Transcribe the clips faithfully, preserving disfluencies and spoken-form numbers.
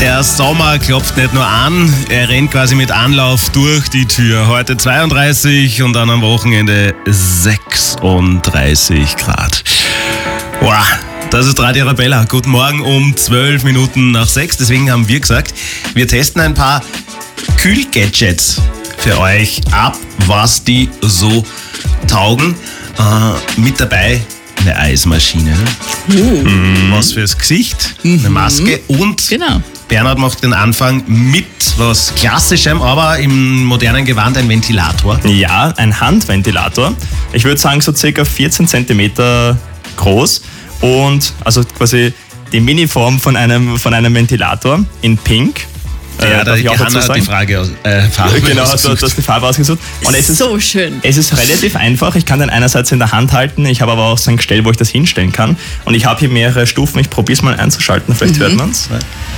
Der Sommer klopft nicht nur an, er rennt quasi mit Anlauf durch die Tür. Heute zweiunddreißig und dann am Wochenende sechsunddreißig Grad. Wow, das ist Radio Arabella. Guten Morgen um zwölf Minuten nach sechs. Deswegen haben wir gesagt, wir testen ein paar Kühlgadgets für euch ab, was die so taugen. Äh, mit dabei eine Eismaschine, Uh. mhm. was fürs Gesicht, Mhm. eine Maske und Genau. Bernhard macht den Anfang mit was Klassischem, aber im modernen Gewand ein Ventilator. Ja, ein Handventilator. Ich würde sagen so circa vierzehn Zentimeter groß und also quasi die Miniform von einem, von einem Ventilator in Pink. Ja, äh, da darf ich auch dazu hat die sagen? Frage aus, äh, Farbe Genau, du, ausgesucht. du hast die Farbe ausgesucht. Und es ist, So schön. es ist relativ einfach. Ich kann den einerseits in der Hand halten, ich habe aber auch so ein Gestell, wo ich das hinstellen kann. Und ich habe hier mehrere Stufen. Ich probiere es mal einzuschalten, vielleicht hört man es.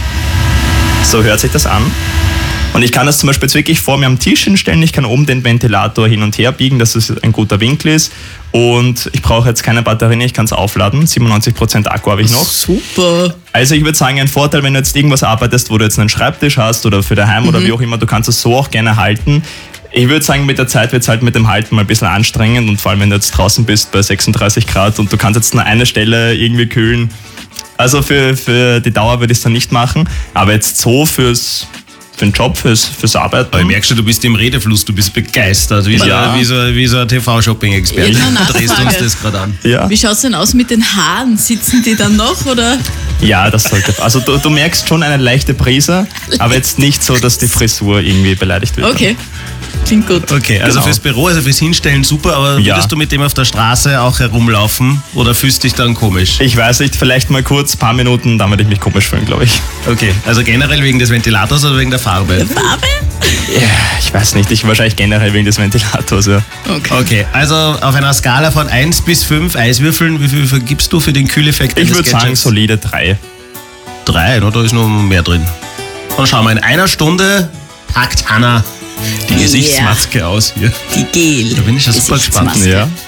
So hört sich das an. Und ich kann das zum Beispiel jetzt wirklich vor mir am Tisch hinstellen. Ich kann oben den Ventilator hin und her biegen, dass es ein guter Winkel ist. Und ich brauche jetzt keine Batterien, ich kann es aufladen. siebenundneunzig Prozent Akku habe ich noch. Super. Also ich würde sagen, ein Vorteil, wenn du jetzt irgendwas arbeitest, wo du jetzt einen Schreibtisch hast oder für daheim mhm. oder wie auch immer, du kannst es so auch gerne halten. Ich würde sagen, mit der Zeit wird es halt mit dem Halten mal ein bisschen anstrengend und vor allem, wenn du jetzt draußen bist bei sechsunddreißig Grad und du kannst jetzt nur eine Stelle irgendwie kühlen. Also für, für die Dauer würde ich es dann nicht machen, aber jetzt so fürs... Für den Job, fürs, fürs Arbeiten. Aber ich merke schon, du bist im Redefluss, du bist begeistert, wie, Ja. so, wie, so, wie so ein T V-Shopping-Experte. Ja, Du drehst uns Nachfrage. das gerade an. Ja. Wie schaut es denn aus mit den Haaren? Sitzen die dann noch oder? Ja, das sollte. Also du, du merkst schon eine leichte Prise, aber jetzt nicht so, dass die Frisur irgendwie beleidigt wird. Okay, klingt gut. Okay, also Genau. fürs Büro, also fürs Hinstellen super, aber Ja. würdest du mit dem auf der Straße auch herumlaufen oder fühlst dich dann komisch? Ich weiß nicht, vielleicht mal kurz, paar Minuten, dann würde ich mich komisch fühlen, glaube ich. Okay, also generell wegen des Ventilators oder wegen der Farbe? Farbe? Ja, ich weiß nicht, ich wahrscheinlich generell wegen des Ventilators, ja. Okay. Okay, also auf einer Skala von eins bis fünf Eiswürfeln, wie viel vergibst du für den Kühleffekt? Ich eines würde sagen, Gadgets? solide drei. Drei, oder? Da ist noch mehr drin. Dann schauen wir, in einer Stunde packt Hanna die Yeah. Gesichtsmaske aus hier. Die Gel. Da bin ich ja super gespannt. Gesichtsmaske. Ja.